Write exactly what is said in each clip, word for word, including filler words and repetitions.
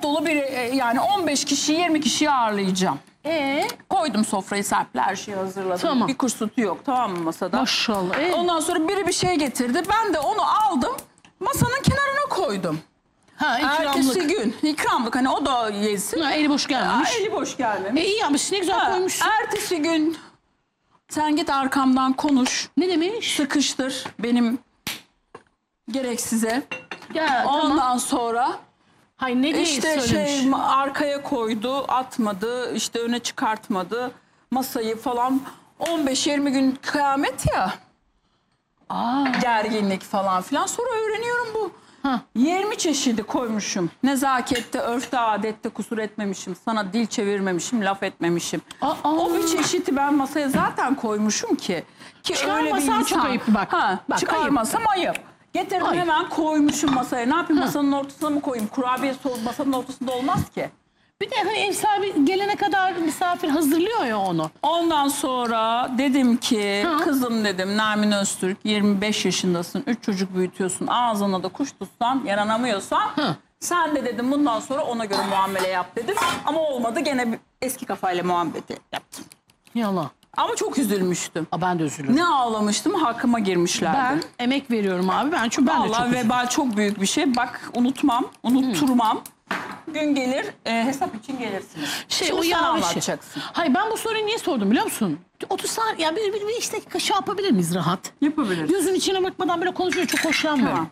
dolu bir e, yani on beş kişi yirmi kişiyi ağırlayacağım. Ee? Koydum sofrayı, Serpil her şeyi hazırladım. Tamam. Bir kuş sütü yok, tamam mı masada? Maşallah. Ee? Ondan sonra biri bir şey getirdi. Ben de onu aldım. Masanın kenarına koydum. Ha, Ertesi ikramlık. gün ikramlık, hani o da yesin. Ha, eli boş gelmemiş. Aa, eli boş gelmemiş. E iyi yapmışsın, ne güzel Ha, koymuşsun. ertesi gün sen git arkamdan konuş. Ne demiş? Sıkıştır benim gereksize. Ya Ondan tamam. sonra Hayır, ne diye işte söylemiş? şey arkaya koydu, atmadı, işte öne çıkartmadı masayı falan. on beş yirmi gün kıyamet ya. Aa. Gerginlik falan filan. Sonra öğreniyorum bu. Ha. yirmi çeşidi koymuşum. Nezakette, örfte, adette kusur etmemişim. Sana dil çevirmemişim, laf etmemişim. Aa. O bir çeşidi ben masaya zaten koymuşum ki. Ki öyle bir Çıkarmasan insan. çok ayıp bak. Ha, Bak, çıkarmasam ayıp. Getirdim Ayıp. hemen koymuşum masaya. Ne yapayım, masanın ortasına mı koyayım? Kurabiye soğuk masanın ortasında olmaz ki. Bir de hani ev sahibi gelene kadar misafir hazırlıyor ya onu. Ondan sonra dedim ki Ha. kızım dedim, Nermin Öztürk, yirmi beş yaşındasın, üç çocuk büyütüyorsun, ağzına da kuş tutsan yaranamıyorsan Ha. sen de dedim bundan sonra ona göre muamele yap dedim. Ama olmadı, gene bir eski kafayla muhabbeti yaptım. Yalan. Ama çok üzülmüştüm. Aa, ben de üzülürüm. Ne ağlamıştım, hakkıma girmişlerdi. Ben emek veriyorum abi. Ben çünkü ben de çok Vallahi üzülürüm. vebal çok büyük bir şey. Bak unutmam, unutturmam. Gün gelir, e, hesap için gelirsiniz. Şey, Şimdi o sen yağ işi. anlatacaksın. Hayır, ben bu soruyu niye sordum biliyor musun? otuz saniye, ya bir, bir, bir beş dakika şey yapabilir miyiz rahat? Yapabiliriz. Gözün içine bakmadan böyle konuşuyor, çok hoşlanmıyorum. Tamam.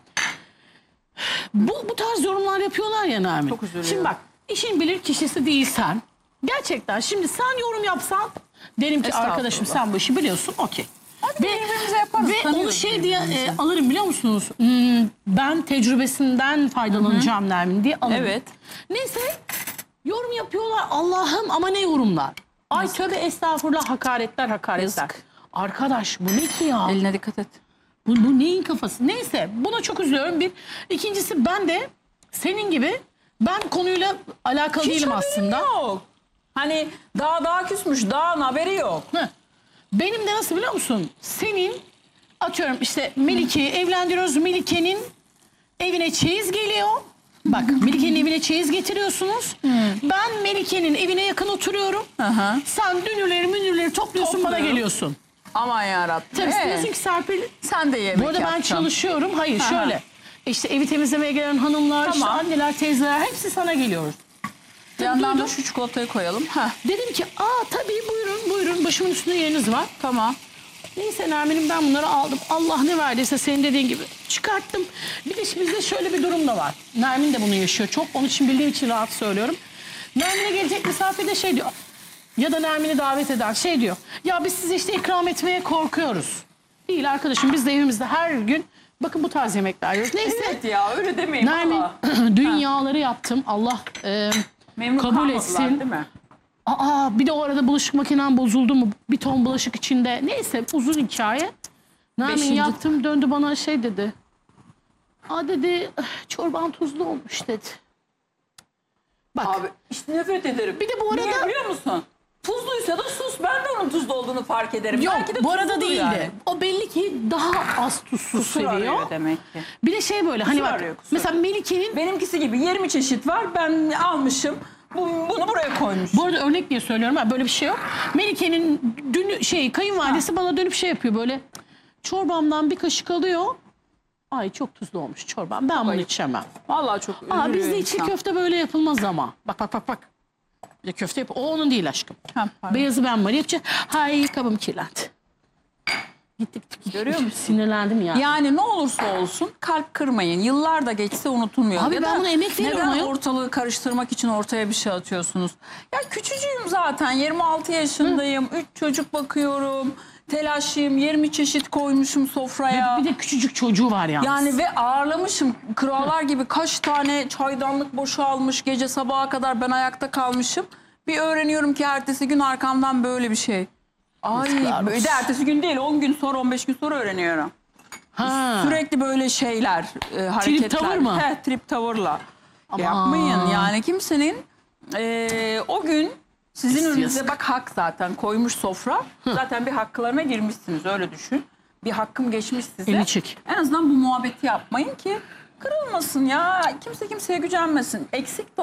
Bu, bu tarz yorumlar yapıyorlar ya Nermin. Çok üzülüyorum. Şimdi bak, işin bilir kişisi değilsen, gerçekten şimdi sen yorum yapsan, derim ki Estağfurullah. arkadaşım sen bu işi biliyorsun, okey. Hadi birbirimize yaparız. Ve onu tanıyoruz şey diye birbirimizi. e, alırım biliyor musunuz? Hmm, ben tecrübesinden faydalanacağım Nermin diye alırım. Evet. Neyse, yorum yapıyorlar, Allah'ım ama ne yorumlar. Ay tövbe estağfurullah, hakaretler hakaretler. Yazık. Arkadaş bu ne ki ya? Eline dikkat et. Bu, bu neyin kafası? Neyse, buna çok üzülüyorum. Bir. İkincisi, ben de senin gibi, ben konuyla alakalı değilim haberim aslında. yok. Hani daha daha küsmüş, dağın haberi yok. Heh. Benim de nasıl biliyor musun? Senin, atıyorum işte Melike'yi evlendiriyoruz. Melike'nin evine çeyiz geliyor. Bak, Melike'nin evine çeyiz getiriyorsunuz. Ben Melike'nin evine yakın oturuyorum. Aha. Sen dünürleri münürleri topluyorsun, bana Topluyorum. geliyorsun. Aman yarabbim. Tabii Ee, diyorsun ki Serpil, sen de yemek bu arada ben yapacaksın. çalışıyorum. Hayır, Aha. şöyle. İşte evi temizlemeye gelen hanımlar, işte Tamam. anneler, teyzeler hepsi sana geliyoruz. Bir yandan da duydum. şu çikolatayı koyalım. Heh, Dedim ki aa tabii buyurun buyurun, başımın üstünde yeriniz var. tamam. Neyse Nermin'im, ben bunları aldım. Allah ne verdiyse senin dediğin gibi çıkarttım. Bir de bizde şöyle bir durum da var. Nermin de bunu yaşıyor çok. Onun için bildiğim için rahat söylüyorum. Nermin'e gelecek misafir de şey diyor. Ya da Nermin'i davet eden şey diyor. Ya biz size işte ikram etmeye korkuyoruz. Değil arkadaşım, biz de evimizde her gün bakın bu tarz yemekler yiyoruz. Neyse. Evet ya, öyle demeyin Nermin, valla. dünyaları yaptım. Allah e, Memnun kabul kalmadılar, etsin. değil mi? Aa, bir de o arada bulaşık makinem bozuldu mu? Bir ton bulaşık içinde. Neyse, uzun hikaye. Nermin Beşinci- yaptım, döndü bana şey dedi. Aa dedi, çorban tuzlu olmuş dedi. Bak, Abi işte nefret ederim. Bir de bu Niye arada- biliyor musun? Tuzluysa da sus, ben de onun tuzlu olduğunu fark ederim. yok Belki de bu arada tuzludur değildi. yani. O belli ki daha az tuzsuz Kusur seviyor. arıyor demek ki. Bir de şey böyle hani Kusur bak arıyor, kusur. mesela Melike'nin, Benimkisi gibi yirmi çeşit var, ben almışım. Bu, bunu buraya koymuşum. bu arada örnek diye söylüyorum, ha, böyle bir şey yok. Melike'nin dün şey kayınvalidesi bana dönüp şey yapıyor böyle, çorbamdan bir kaşık alıyor. Ay çok tuzlu olmuş çorbam, ben bunu ayıp. içemem. Vallahi çok Aa, üzülüyor bizde içli insan. köfte böyle yapılmaz ama. Bak bak bak bak. Bir de köfte yap. O onun değil aşkım. Ha, pardon. Beyazı ben var yapacağım. Hay kabım kirlendi. Gittik gittik. Görüyor musun? Sinirlendim ya. Yani ne olursa olsun kalp kırmayın. Yıllar da geçse unutulmuyor. Abi Ya ben da buna emek veriyorum neden ayol. ortalığı karıştırmak için ortaya bir şey atıyorsunuz? Ya küçücüğüm zaten, yirmi altı yaşındayım. üç çocuk bakıyorum. Telaşlıyım. yirmi çeşit koymuşum sofraya. Bir de küçücük çocuğu var yalnız. Yani ve ağırlamışım. Krallar gibi kaç tane çaydanlık boşalmış. Gece sabaha kadar ben ayakta kalmışım. Bir öğreniyorum ki ertesi gün arkamdan böyle bir şey. Ay, Yazıklar böyle de ertesi gün değil, on gün sonra, on beş gün sonra öğreniyorum. Ha. Sürekli böyle şeyler, e, hareketler. tavır mı? He, trip tavırla. Aman. Yapmayın yani, kimsenin e, o gün sizin Pis önünüze yazık. bak, hak zaten koymuş sofra. Zaten bir haklarına girmişsiniz, öyle düşün. Bir hakkım geçmiş size. Elini çek. En azından bu muhabbeti yapmayın ki kırılmasın ya. Kimse kimseye gücenmesin. Eksik de